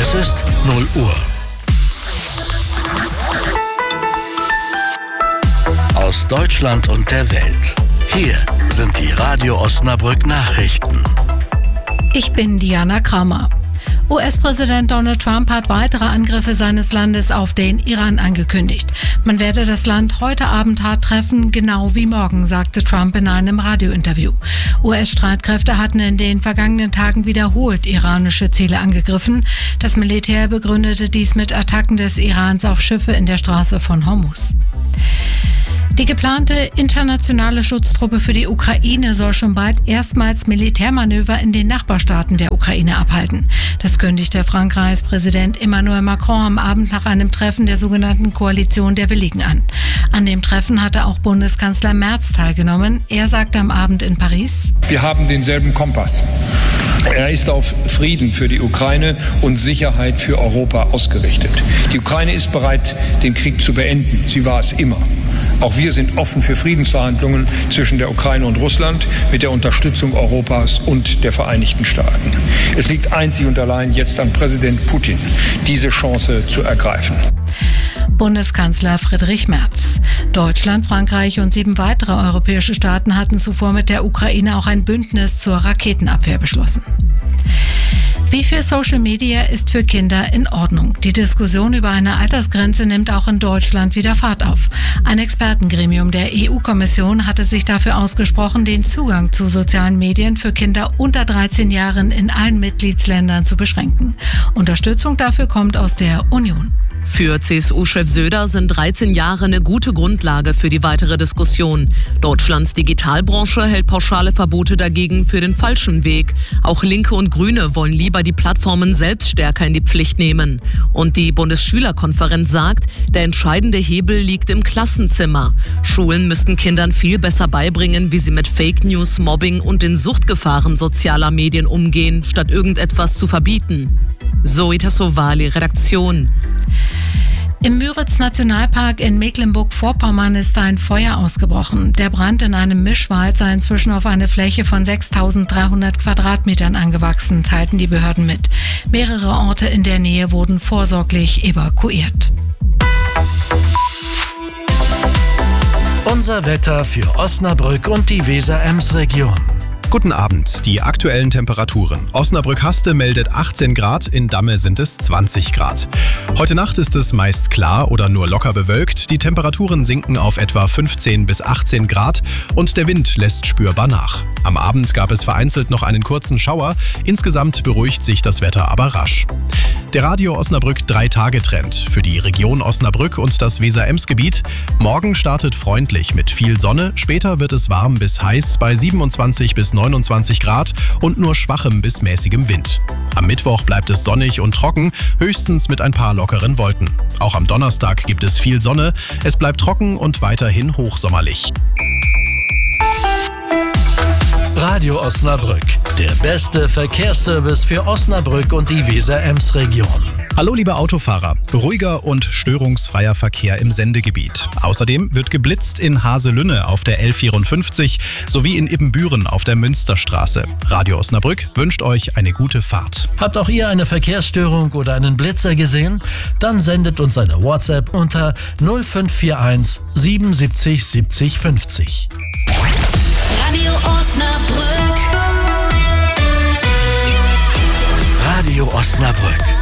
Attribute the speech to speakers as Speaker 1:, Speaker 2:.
Speaker 1: Es ist 0 Uhr. Aus Deutschland und der Welt. Hier sind die Radio Osnabrück Nachrichten.
Speaker 2: Ich bin Diana Kramer. US-Präsident Donald Trump hat weitere Angriffe seines Landes auf den Iran angekündigt. Man werde das Land heute Abend hart treffen, genau wie morgen, sagte Trump in einem Radiointerview. US-Streitkräfte hatten in den vergangenen Tagen wiederholt iranische Ziele angegriffen. Das Militär begründete dies mit Attacken des Irans auf Schiffe in der Straße von Hormuz. Die geplante internationale Schutztruppe für die Ukraine soll schon bald erstmals Militärmanöver in den Nachbarstaaten der Ukraine abhalten. Das kündigte Frankreichs Präsident Emmanuel Macron am Abend nach einem Treffen der sogenannten Koalition der Willigen an. An dem Treffen hatte auch Bundeskanzler Merz teilgenommen. Er sagte am Abend in Paris:
Speaker 3: Wir haben denselben Kompass. Er ist auf Frieden für die Ukraine und Sicherheit für Europa ausgerichtet. Die Ukraine ist bereit, den Krieg zu beenden. Sie war es immer. Auch wir sind offen für Friedensverhandlungen zwischen der Ukraine und Russland mit der Unterstützung Europas und der Vereinigten Staaten. Es liegt einzig und allein jetzt an Präsident Putin, diese Chance zu ergreifen.
Speaker 2: Bundeskanzler Friedrich Merz. Deutschland, Frankreich und 7 weitere europäische Staaten hatten zuvor mit der Ukraine auch ein Bündnis zur Raketenabwehr beschlossen. Wie viel Social Media ist für Kinder in Ordnung? Die Diskussion über eine Altersgrenze nimmt auch in Deutschland wieder Fahrt auf. Ein Expertengremium der EU-Kommission hatte sich dafür ausgesprochen, den Zugang zu sozialen Medien für Kinder unter 13 Jahren in allen Mitgliedsländern zu beschränken. Unterstützung dafür kommt aus der Union.
Speaker 4: Für CSU-Chef Söder sind 13 Jahre eine gute Grundlage für die weitere Diskussion. Deutschlands Digitalbranche hält pauschale Verbote dagegen für den falschen Weg. Auch Linke und Grüne wollen lieber die Plattformen selbst stärker in die Pflicht nehmen. Und die Bundesschülerkonferenz sagt, der entscheidende Hebel liegt im Klassenzimmer. Schulen müssten Kindern viel besser beibringen, wie sie mit Fake News, Mobbing und den Suchtgefahren sozialer Medien umgehen, statt irgendetwas zu verbieten. Zoe Tassovali, Redaktion.
Speaker 2: Im Müritz-Nationalpark in Mecklenburg-Vorpommern ist ein Feuer ausgebrochen. Der Brand in einem Mischwald sei inzwischen auf eine Fläche von 6.300 Quadratmetern angewachsen, teilten die Behörden mit. Mehrere Orte in der Nähe wurden vorsorglich evakuiert.
Speaker 1: Unser Wetter für Osnabrück und die Weser-Ems-Region.
Speaker 5: Guten Abend, die aktuellen Temperaturen. Osnabrück-Haste meldet 18 Grad, in Damme sind es 20 Grad. Heute Nacht ist es meist klar oder nur locker bewölkt. Die Temperaturen sinken auf etwa 15 bis 18 Grad und der Wind lässt spürbar nach. Am Abend gab es vereinzelt noch einen kurzen Schauer. Insgesamt beruhigt sich das Wetter aber rasch. Der Radio Osnabrück 3-Tage-Trend für die Region Osnabrück und das Weser-Ems-Gebiet. Morgen startet freundlich mit viel Sonne, später wird es warm bis heiß bei 27 bis 29 Grad und nur schwachem bis mäßigem Wind. Am Mittwoch bleibt es sonnig und trocken, höchstens mit ein paar lockeren Wolken. Auch am Donnerstag gibt es viel Sonne, es bleibt trocken und weiterhin hochsommerlich.
Speaker 1: Radio Osnabrück, der beste Verkehrsservice für Osnabrück und die Weser-Ems-Region.
Speaker 5: Hallo liebe Autofahrer, ruhiger und störungsfreier Verkehr im Sendegebiet. Außerdem wird geblitzt in Haselünne auf der L54 sowie in Ibbenbüren auf der Münsterstraße. Radio Osnabrück wünscht euch eine gute Fahrt.
Speaker 1: Habt auch ihr eine Verkehrsstörung oder einen Blitzer gesehen? Dann sendet uns eine WhatsApp unter 0541 77 70 50.
Speaker 6: Radio Osnabrück.
Speaker 1: Radio Osnabrück.